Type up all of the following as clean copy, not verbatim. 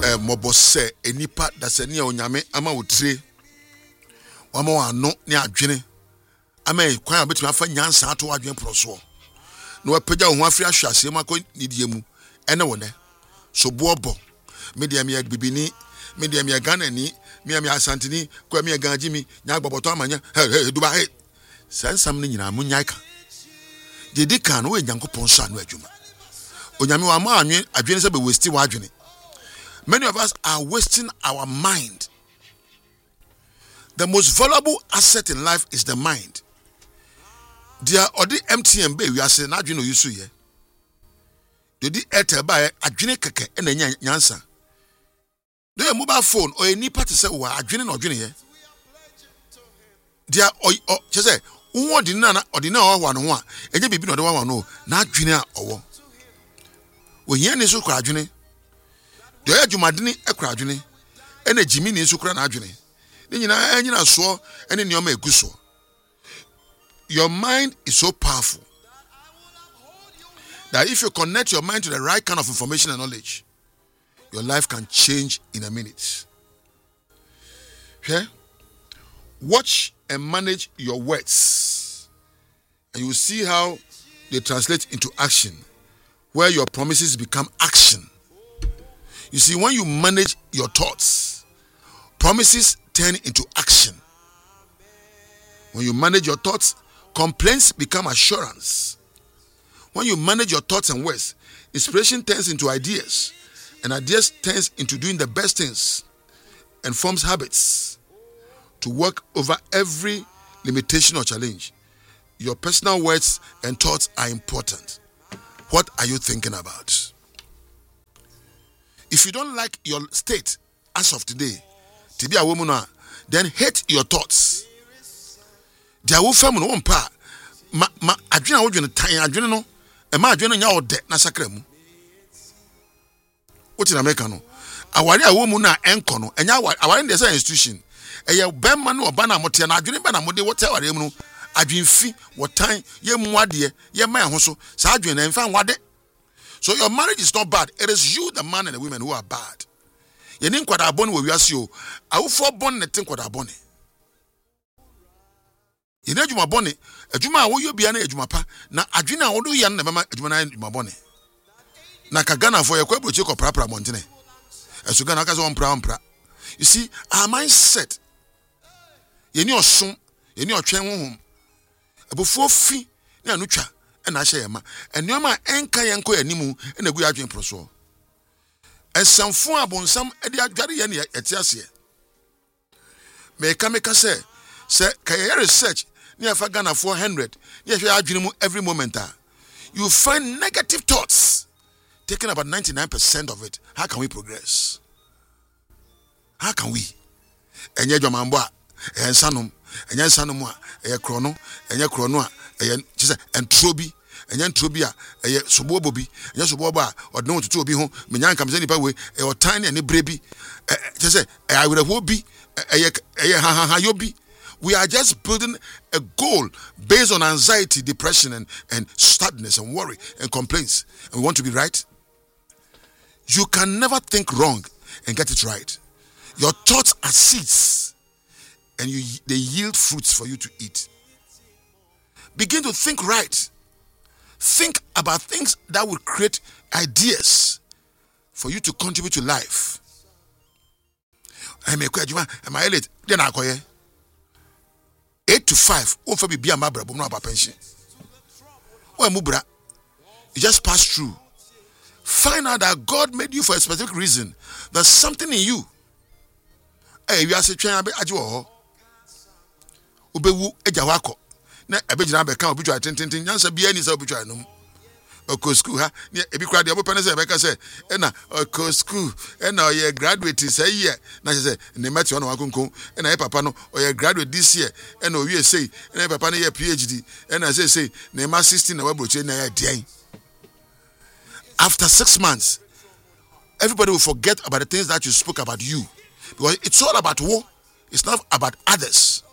mobose enipa da se ne onyame ama wotre wama wano ne adwene ama kwan abetumi afa nyansa ato adwene proso no apagya ho afri ahwase makọ nidie mu ene wone so bobo media me bibini media me Ghana ni me asantini kwa me ganjimi nya agboboto amanya duba sansam ne nyina munyaika dedi kan we nyankopon so anu adwuma onyame wa ma anwe adwene se be waste wa adwene. Many of us are wasting our mind. The most valuable asset in life is the mind. There are the MTN bay we are saying adwene yusu ye. Dedi Airtel ba adwene keke ena nyansa. The mobile phone or any party say wa adwene na adwene ye. There o say won di na wa no a enye bibi no de wa no na adwene a owo. Wo hia ne so kwa adwene. Do ya jumadini ekra adwene ena jimi ni so kra na adwene. Ni nyina so ene nioma eguso. Your mind is so powerful that if you connect your mind to the right kind of information and knowledge, your life can change in a minute. Okay? Watch and manage your words, and you will see how they translate into action, where your promises become action. You see, when you manage your thoughts, promises turn into action. When you manage your thoughts, complaints become assurance. When you manage your thoughts and words, inspiration turns into ideas, and ideas turns into doing the best things and forms habits to work over every limitation or challenge. Your personal words and thoughts are important. What are you thinking about? If you don't like your state as of today, to be a woman, then hate your thoughts. There will family one pa ma adwena wodwene tan adwene no e ma adwene nya ode na sakremu. What in America no? Awari a woman na enko no enya awari dey say institution. Eye bemma no oba na mote na adwene ba na mode wote awari mu no adwenfi wotan ye mu ade ye ma ho so sa adwene na mfa nwade. So your marriage is not bad. It is you, the man and the women, who are bad. You need kwada boni we wiase o. Awufo boni ne tin kwada boni. You need adwuma boni. Adwuma wo yo bia na adwuma pa. Na adwene a wo do yan na mama adwuma na adwuma boni. Na ka Ghana for ye kwa brochi ko prapra montene. Esu Ghana ka so ompra. You see, our mindset. Ye ni osun, ye ni otwen honhom. Abofo fi na anu twa. And I say, and your man enka yanko animu and a good adwin proso. And some fun abon some edia gari yani etiasie. Me kameka say kaya research near Fagana 400, yes, you adwin every moment. You find negative thoughts, taking about 99% of it. How can we progress? How can we? And yet, your mamba, and sanum, and yan sanumwa, a chrono, and your chrono. And trobi and yan trobia a sobobi and soboba or no to be home menyan comes any way or tiny and a baby just say I would have be a yobi. We are just building a goal based on anxiety, depression and sadness and worry and complaints, and we want to be right. You can never think wrong and get it right. Your thoughts are seeds and they yield fruits for you to eat. Begin to think right. Think about things that will create ideas for you to contribute to life. Am I late? Then I call 8 to 5. Oh, for me, be a mabra, but no about pension. Oh, mubra. You just pass through. Find out that God made you for a specific reason. There's something in you. Hey, you are saying, Ajo, Ubewu Ejawako. Na abegina be kan obitwa tintintin nyansa bia ni sa obitwa no oko school ha ne ebi kra de obopene se be ka se na oko school na ye graduate say year na se ne mate ono wakonkon na ye papa no ye graduate this year na o wie say na papa no ye PhD na say na ma 16 na wabroche na ye den. After 6 months everybody will forget about the things that you spoke about you, because it's all about war. It's not about others.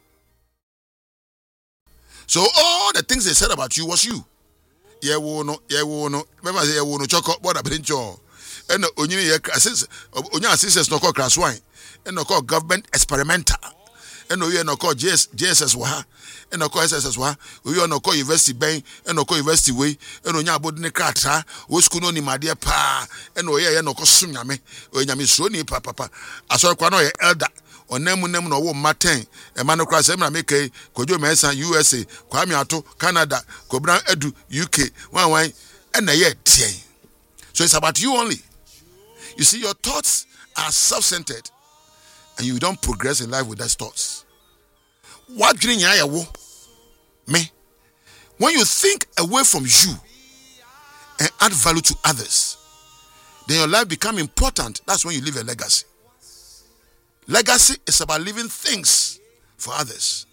So all the things they said about you was you. Yeah, no. Remember, say, no chocolate, what a pincho. and onyini ye assist onya assistance no call class 1 and no call government experimental and no no call JSS wa and no call SSS wa we no call university ben and no call university way and onya abodi ne kratra wo school no ni made pa and no ye no call sunyame onyame so ni papa asori kwa no ye elder onemu no wo maten e ma no class e na make kojo mesa USA kwa mi ato Canada kobran edu UK wan and na ye tie. So it's about you only. You see, your thoughts are self-centered and you don't progress in life with those thoughts. What dream ya wo? Me. When you think away from you and add value to others, then your life become important. That's when you leave a legacy. Legacy is about leaving things for others.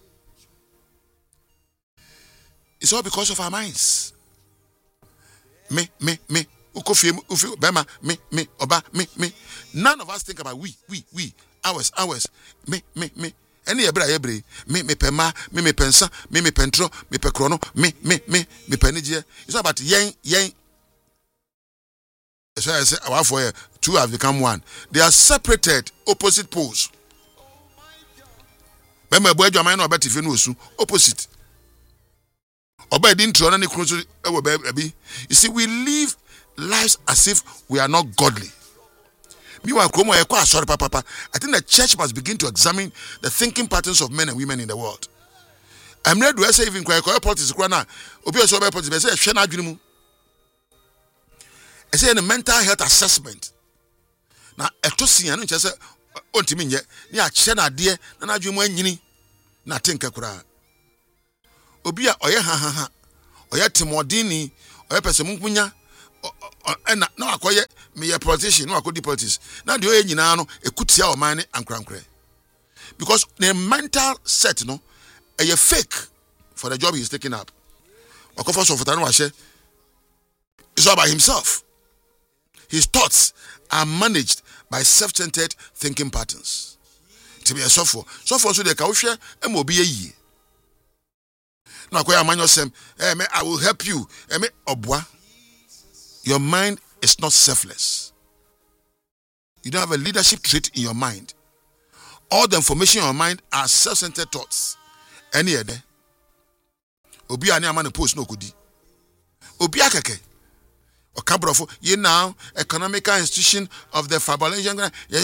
It's all because of our minds. Me. Ukofi, bema, me, oba, me. None of us think about we, ours, me. Any ebre, me pema, me pensa, me pentro, me pekrono, me penijie. It's about yen. So I say, our for two have become one. They are separated, opposite poles. Bema boy, your mind no bet if you know so opposite. Oba didn't try any cruise. You see, we live lives as if we are not godly. I think the church must begin to examine the thinking patterns of men and women in the world. I'm ready to say even politics. I say in a mental health assessment. Now, I say, Obia oye oye timodini oye pesemunkunya na akoye me politician no akodi politics na de oye nyina no ekutia o man ne ankrankre because the mental set no a fake for the job he's taking up okofa so fotano wa she it's all by himself. His thoughts are managed by self-centered thinking patterns. To be a software so they can share emobi ye. I will help you. Your mind is not selfless. You don't have a leadership trait in your mind. All the information in your mind are self-centered thoughts. Any other? Obi ani amane post no kudi. Obi akeke. Okabrofo ye now economical institution of the Fabalasian.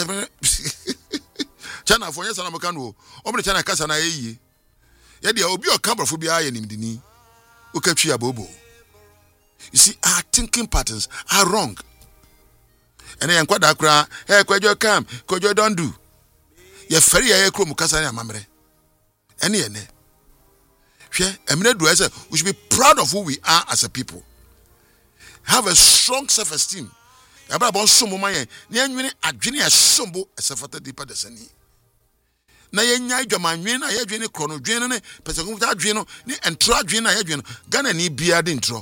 China for yes na mekano. Omre China kasa na ye. Yede obi okabrofo bia ye nimdini. Ukatwi abobo. You see, our thinking patterns are wrong. And then kwada kra, hey kwajo kam, kwajo don't do. Ye feri ye kro mukasa na mamre. Ene ene. We should be proud of who we are as a people. Have a strong self-esteem. About some man, near adwene a sombo as a fata deeper descending. Na ye nya adwama nwen na ye adwene krono dwen ne pese ko ta adwene no ni entro adwene na ye adwene Ghana ni bia de ntro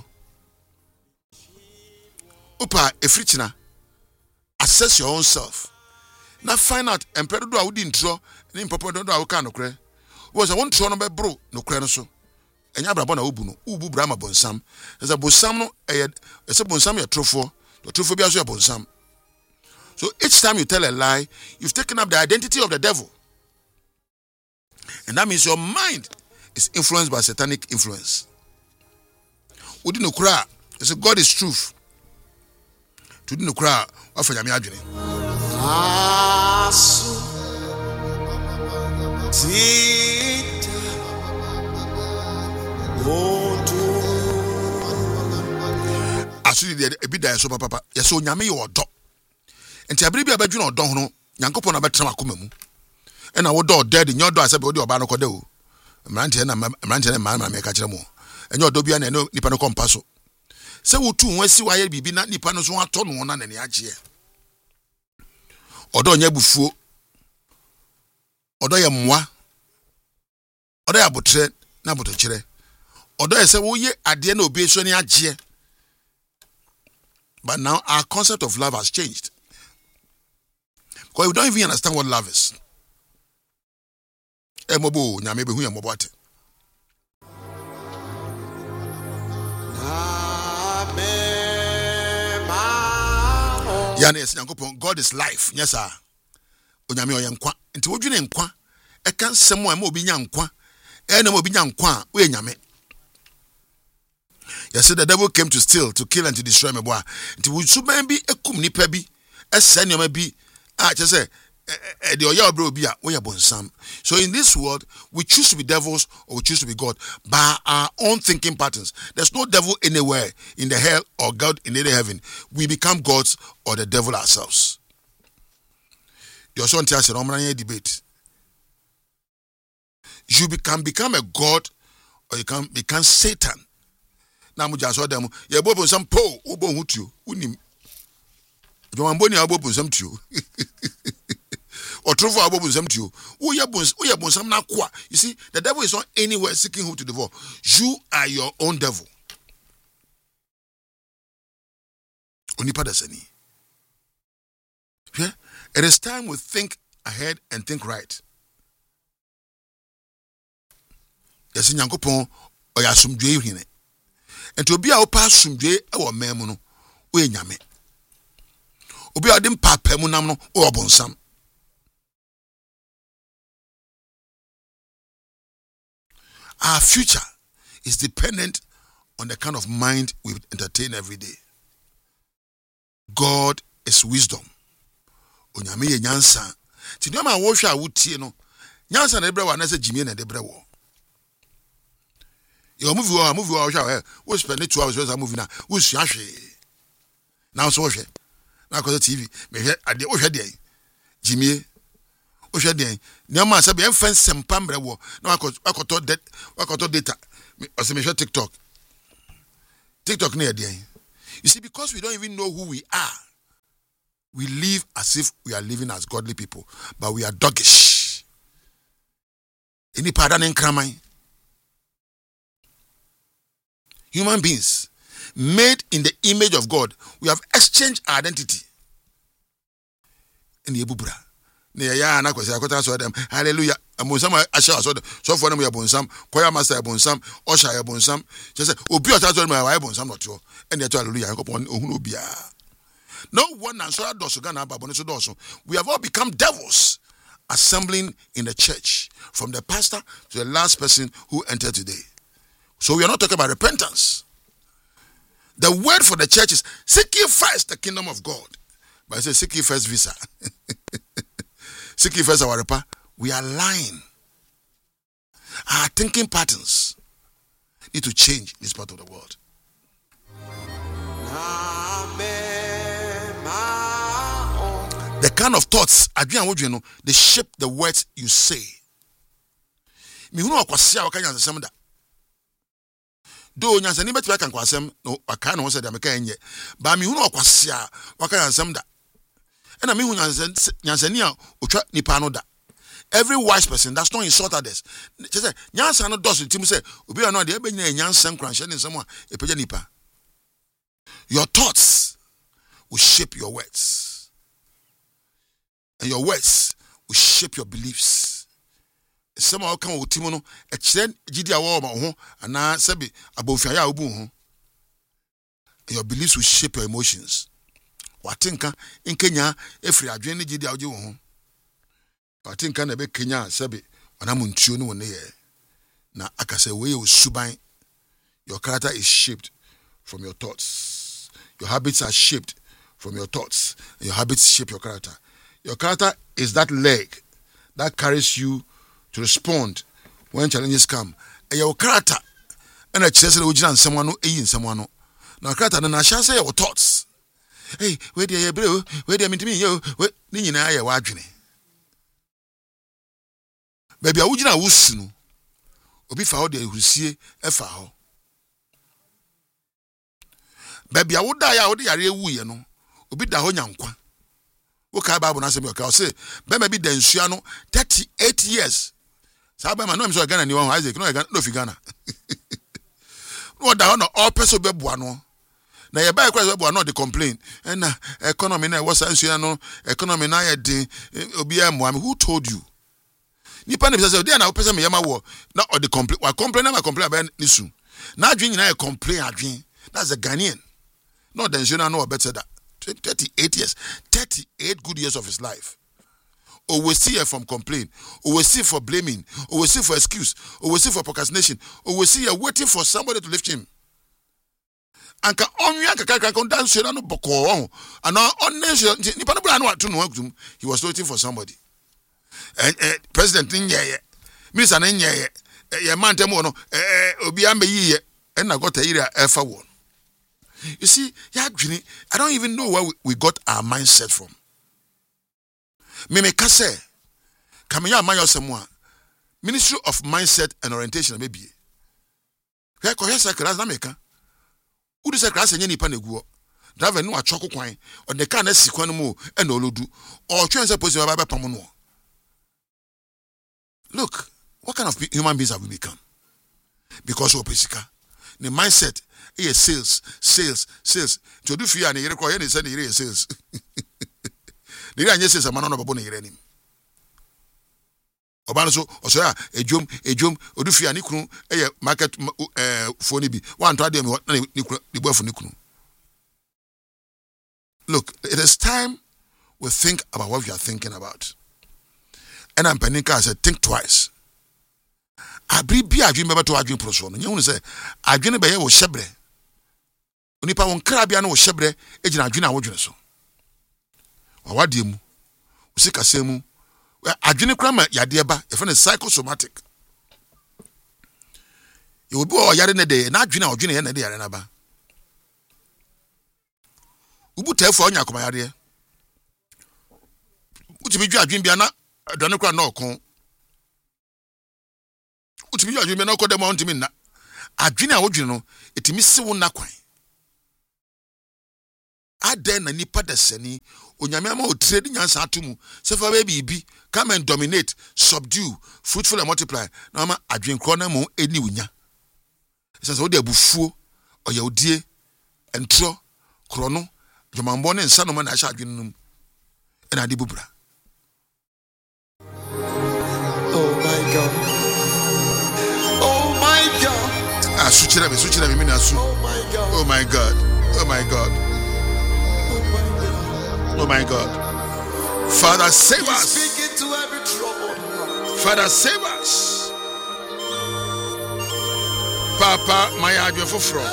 upa efrichina assess your own self na find out empedo do a wodi ntro ni mpopo do a wo ka no kre wo se won tro no be bro no kre no so enya brabo na obu no ubu brama bonsam ese bonsam no ese bonsam ye trofo the trofo bia so ye bonsam. So each time you tell a lie, you've taken up the identity of the devil. And that means your mind is influenced by satanic influence. Udi no kura, say God is truth. Tudi no kura, wa fa nyame adwene. Asu di ebi da so papa. Yeso nyame ye odo. Enti abiri bi abadwene odo ho no, Nyankopon na betra makoma mu. And I would do dead in your door, I said, Obanoco. Mantian and Mamma make a chamo. And your Dobian and no Nipano Compasso. So, two, when see why you be not Nipanos one ton one and the Agia. Odo Yabufu Odo Yamwa Odo Yabutre, Nabotochere. Odo I say, oh, ye, at the end of Besoni Agia. But now our concept of love has changed. Because we don't even understand what love is. Emobo nyame be hu emoboate Yana yes nyankopon God is life. Yes sir. Onyame oye nkwa. Nti wodwene nkwa e kan semo e ma obi nya nkwa. E na ma obi nya nkwa a we nyame. Yes the devil came to steal, to kill and to destroy me boy. Nti wo suban bi ekum nipa bi ese nneoma bi a che say the oya bro bi a we bonsam. So in this world we choose to be devils or we choose to be God by our own thinking patterns. There's no devil anywhere in the hell or God in any heaven. We become gods or the devil ourselves. Your son tells you debate. You can become a god or you can become Satan. Now we just saw them. You both on some po ubo hutu unim. You want boni abo some to you. Or true for abo some to you. Uya bon some na kwa. You see, the devil is not anywhere seeking who to devour. You are your own devil. Onipa dasani. Yeah? It is time we think ahead and think right. Yes, nyankopon oya asomdwe hine. Enti obi a opa asomdwe e wo memu no o enyame. Obi a dem papa mu nam no o obonsam. Our future is dependent on the kind of mind we entertain every day. God is wisdom. Onyame ye nyansa. Ti no ma wo hwa a wotie no. Nyansa na debre wa na se jimie na debre wo. Your movie wa hwa we spend 2 hours a movie na we sua hwe. Now so hwe. Na ko TV. Me hwe ade wo hwe de. Jimie wo hwe de. Nyama se be emfa sempa mbre wo. Na wakoto data. O se me hwe TikTok. TikTok na ye de. You see, because we don't even know who we are, we live as if we are living as godly people, but we are doggish. Any pardon in kramai? Human beings made in the image of God, we have exchanged our identity. In the Ebubra. Hallelujah. Abonsam asha so for them we abonsam, choir master abonsam, usher abonsam. Just say obi o tazo my wife abonsam not yo. And the hallelujah yakopon ohunu bia. No one and so doso Ghana babone so doso. We have all become devils assembling in the church from the pastor to the last person who entered today. So we are not talking about repentance. The word for the church is seek ye first the kingdom of God. But I say seek ye first visa. Seek ye first our repa. We are lying. Our thinking patterns need to change in this part of the world. The kind of thoughts they shape the words you say. Do nyansa ni betu kan kwasem no aka no se da meka enye ba mi hunu okwasia waka yansam da ena mi hu nyansa ni a otwa nipa no da. Every wise person does not insult others. Say nyansa no does tim say obi no de ebe nya nyansa nkranhye ne nsam a epeja nipa. Your thoughts will shape your words, and your words will shape your beliefs. Some of can utimono a chen gidi awo ma ho ana sebi abofia ya obu ho. Your beliefs will shape your emotions. Watinka in Kenya efri adwen gidi awje wo ho. Watinka na be Kenya sebi ona muntuo no ne ye. Na akase we suban. Your character is shaped from your thoughts. Your habits are shaped from your thoughts. And your habits shape your character. Your character is that leg that carries you to respond when challenges come. And your character and a chess and someone who in someone. Now, character and I shall say your thoughts. Hey, where do you bro? Where do you mean to me? Yo, what Nina, you're watching. Baby, I would not wusnu. Obi found the Husie a foul. Baby, I would die out the area woo, you know. Obi da honyankwa. Woka Bible na say me okay say be the nsuano 38 years. Sabema no am so Ghana ni one Isaac no fi Ghana. No da no all person be boa no. Na ye buy kwase be boa no dey complain. And economy na was nsuano economy na ye din obi am who told you? Nipa ne be say dey na person me yama wo na or dey complain. Wa complain about nisu. Na adwen nyina ye complain adwen. That's a Ghanaian. No the nsuano no better that. 38 years, 38 good years of his life. Always see from complaint, always see for blaming, always see for excuse, always see for procrastination, always see waiting for somebody to lift him. And he was waiting for somebody. And President Minister and I got a area ever one. You see, I don't even know where we got our mindset from. Meme kase, kamenya mayo semwa. Ministry of Mindset and Orientation maybe. Kaya kwa hesa class na meka. Udu se class enye nipa neguo. Driver no achoko kwan. O de ka na sikwan mu e na olodu. O twen se posi ba pam no. Look, what kind of human beings have we become? Because of pesika. The mindset is sales. To do fear and you require any sales. The guy says a man on a bone here. Obanso, Osea, a jum, Odufia Nikunu, a market for Nibi. One tried them, the boy for Nikunu. Look, it is time we think about what we are thinking about. And I'm Peninka said, think twice. I be a dream about to a dream person. You want to say, I dream about your shebre. Unipa won Carabiano shebre, agent Adrina Wojoso. What do you see? Casemu, Adrina Crammer, Yadiaba, if it's psychosomatic. You will go a yard in a day, and Adrina or Junior and a day and another. Ubu tell for Yakomaria. Would you be judging Biana? Donacra no con. Would you be judging Biana? Call them on to me. Adrina Ojino, it misses one naquine. Aden na nipa deseni onyame ama o trade nyansa atomu sefa baby bi come and dominate, subdue, fruitful and multiply na ama adwenkro na mo eni unya sese wo de abufuo oya odie entro krono jomambo ne nsa no ma na sha adwenum ena ade bubura. Oh my God. Oh my God. Suchira me mini asu. Oh my God. Oh my God. Oh my God. Oh my God. Father, save us. Speak into every trouble. Father, save us. Papa, my adjo for fraud.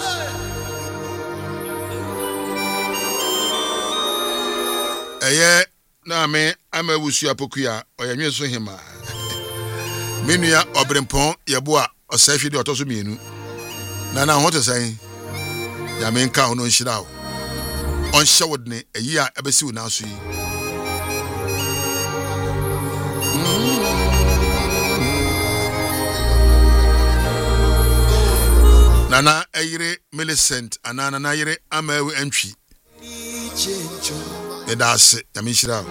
Eye na me ama wusu apokuya oyanye so hima. Menua obrempon yeboa osafi de otoso mienu. Na ho to say ya me nka ho no nhira o. On showed ne a year abesi now see. Nana Ayre Millicent and Nana Ayre Amewu entry. And that's it, Yamishra.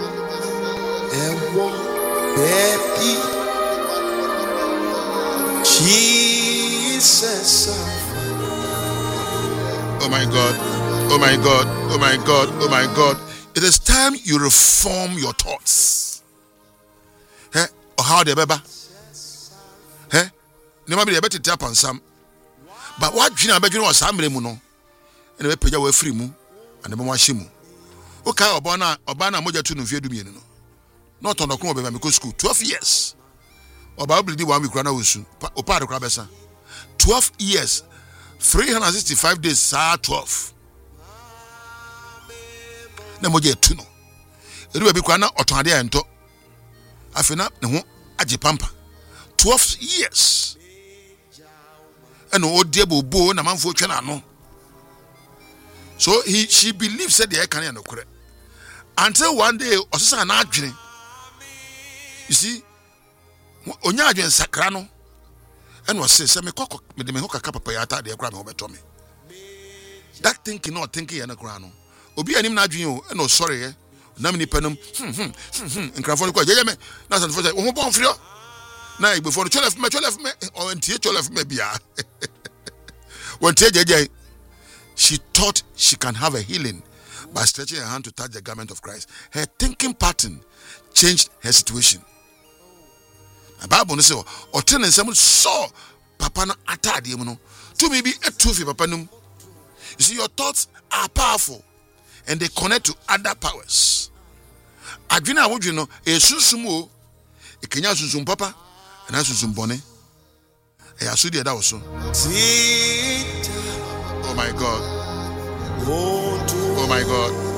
Jesus. Oh my God. Oh my God, oh my God, oh my God. It is time you reform your thoughts. Eh? Or how the beba? Eh? Never be able to tap on some. But what Gina Bedouin was Samre Muno, and the Peja were free mu, and the Mwashimu. Okay, Obana Moja to Nufiadu. Not on the Chrome because school, 12 years. Or Bible did 1 week run Usu, or part of Crabessa. 12 years, 365 days, 12. Na moje tuno edu be kwana otwade ento afina ne ho age pampa 12 years and odie bobo na manfo twa na no. So she believes said the can no kure until one day osesa na adwene. You see onya adwen sakra no and was say me kokko me de me ho kaka papa ya ta de kra me ho beto me. That thinking not thinking ya na kra no obi anim na adwen o no sorry eh na me nipanum nkrafo ko jeje me na san fo say wo bon frio na igbefo no cholef me o entie cholef me bia won tie jeje. She thought she can have a healing by stretching her hand to touch the garment of Christ. Her thinking pattern changed her situation. The Bible says, "Or turn and someone saw Papa na atadi no to maybe a tooth Papa num." You see, your thoughts are powerful. and they connect to other powers. Adwina wodwe no esunsum o ekenya sunsum papa na sunsum bone e asudi da wo so. Oh my God. Oh my God.